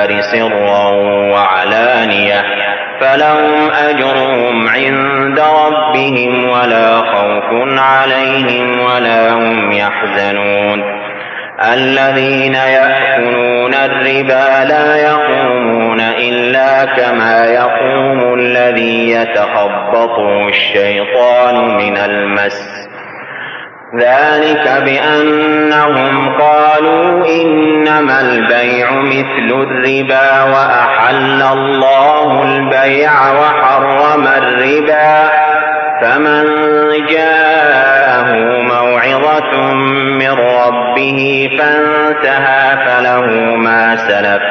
سرا وعلانية فلهم أجرهم عند ربهم ولا خوف عليهم ولا هم يحزنون. الذين يأكلون الربا لا يقومون إلا كما يقوم الذي يتخبطه الشيطان من المس، ذلك بأنهم قالوا إنما البيع مثل الربا وأحل الله البيع وحرم الربا، فمن جاءه موعظة من ربه فانتهى فله ما سلف